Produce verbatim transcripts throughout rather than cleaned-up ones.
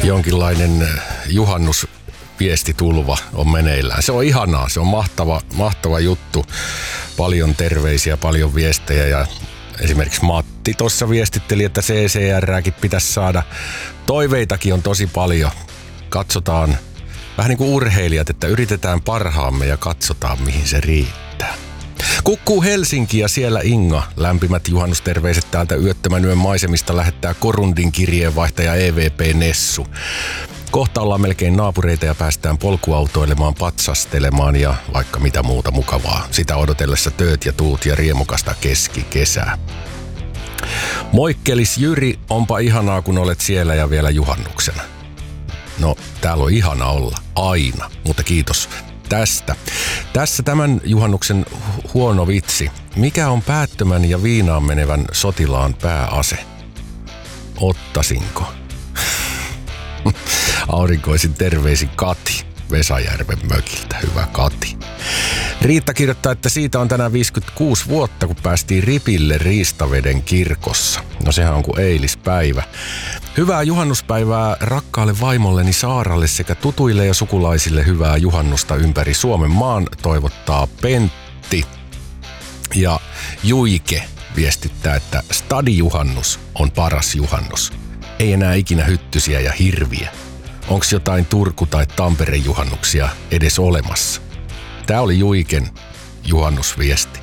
jonkinlainen juhannusviestitulva on meneillään. Se on ihanaa, se on mahtava, mahtava juttu. Paljon terveisiä, paljon viestejä ja esimerkiksi Matti tuossa viestitteli, että C C R:ääkin pitäisi saada. Toiveitakin on tosi paljon. Katsotaan, vähän niin kuin urheilijat, että yritetään parhaamme ja katsotaan mihin se riittää. Kukkuu Helsinki ja siellä Inga. Lämpimät juhannusterveiset täältä Yöttömän yön maisemista lähettää Korundin kirjeenvaihtaja E V P Nessu. Kohta ollaan melkein naapureita ja päästään polkuautoilemaan, patsastelemaan ja vaikka mitä muuta mukavaa. Sitä odotellessa tööt ja tuut ja riemukasta keskikesää. Moikkelis Jyri, onpa ihanaa kun olet siellä ja vielä juhannuksena. No, täällä on ihana olla, aina, mutta kiitos tästä. Tässä tämän juhannuksen huono vitsi. Mikä on päättömän ja viinaan menevän sotilaan pääase? Ottasinko? Aurinkoisin terveisin Kati Vesajärven mökiltä. Hyvä Kati. Riitta kirjoittaa, että siitä on tänään viisikymmentäkuusi vuotta, kun päästiin ripille Riistaveden kirkossa. No sehän on kuin eilispäivä. Hyvää juhannuspäivää rakkaalle vaimolleni Saaralle sekä tutuille ja sukulaisille hyvää juhannusta ympäri Suomen maan, toivottaa Pentti. Ja Juike viestittää, että stadijuhannus on paras juhannus. Ei enää ikinä hyttysiä ja hirviä. Onks jotain Turku- tai Tampere-juhannuksia edes olemassa? Tää oli Juiken juhannusviesti.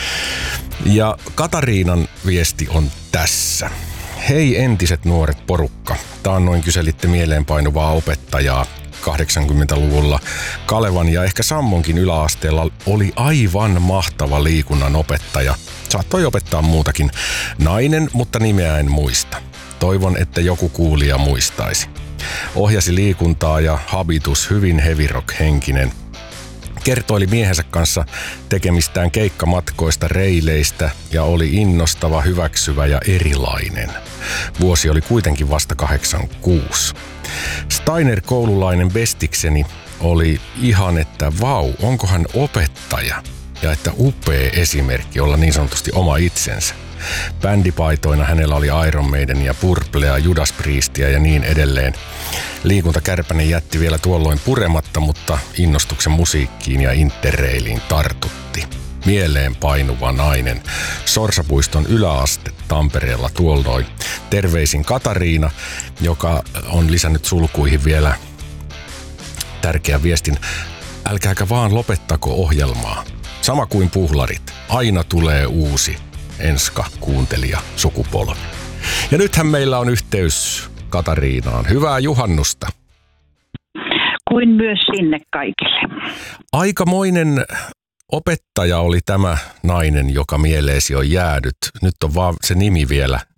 Ja Katariinan viesti on tässä. Hei entiset nuoret porukka. Taannoin kyselitte mieleenpainuvaa opettajaa. kahdeksankymmentäluvulla Kalevan ja ehkä Sammonkin yläasteella oli aivan mahtava liikunnan opettaja. Saattoi opettaa muutakin. Nainen, mutta nimeä en muista. Toivon, että joku kuulija muistaisi. Ohjasi liikuntaa ja habitus hyvin heavy rock henkinen. Kertoili miehensä kanssa tekemistään keikkamatkoista, reileistä ja oli innostava, hyväksyvä ja erilainen. Vuosi oli kuitenkin vasta kahdeksankymmentäkuusi. Steiner-koululainen bestikseni oli ihan, että vau, onko hän opettaja? Ja että upea esimerkki olla niin sanotusti oma itsensä. Bändipaitoina hänellä oli Iron Maiden ja Purplea, Judas Priestia ja niin edelleen. Liikuntakärpänen jätti vielä tuolloin purematta, mutta innostuksen musiikkiin ja interrailiin tartutti. Mieleen painuva nainen. Sorsapuiston yläaste Tampereella tuolloin. Terveisin Katariina, joka on lisännyt sulkuihin vielä tärkeän viestin. Älkääkä vaan lopettako ohjelmaa. Sama kuin puhlarit. Aina tulee uusi enska kuuntelija sukupolvi. Ja nythän meillä on yhteys Katariinaan. Hyvää juhannusta. Kuin myös sinne kaikille. Aikamoinen opettaja oli tämä nainen, joka mieleesi on jäänyt. Nyt on vaan se nimi vielä